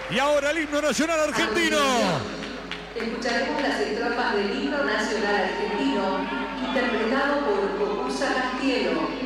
Y ahora el himno nacional argentino. Escucharemos las estrofas del himno nacional argentino, interpretado por Cocusa Castielo.